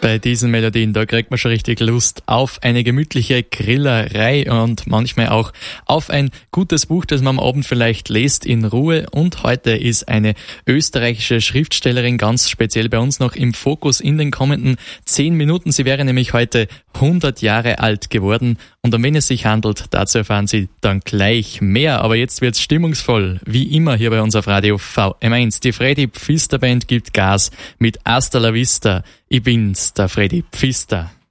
Bei diesen Melodien, da kriegt man schon richtig Lust auf eine gemütliche Grillerei und manchmal auch auf ein gutes Buch, das man am Abend vielleicht liest in Ruhe. Und heute ist eine österreichische Schriftstellerin ganz speziell bei uns noch im Fokus in den kommenden 10 Minuten. Sie wäre nämlich heute 100 Jahre alt geworden. Und um wen es sich handelt, dazu erfahren Sie dann gleich mehr. Aber jetzt wird's stimmungsvoll, wie immer hier bei uns auf Radio VM1. Die Freddy Pfister Band gibt Gas mit Hasta la Vista. Ich bin's, der Freddy Pfister.